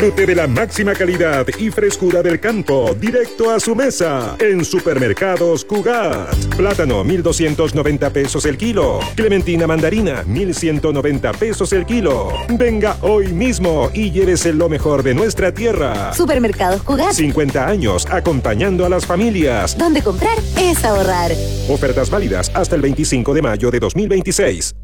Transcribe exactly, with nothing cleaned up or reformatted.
Disfrute de la máxima calidad y frescura del campo, directo a su mesa, en Supermercados Cugat. Plátano, mil doscientos noventa pesos el kilo. Clementina mandarina, mil ciento noventa pesos el kilo. Venga hoy mismo y llévese lo mejor de nuestra tierra. Supermercados Cugat. cincuenta años acompañando a las familias. Donde comprar es ahorrar. Ofertas válidas hasta el veinticinco de mayo de dos mil veintiséis.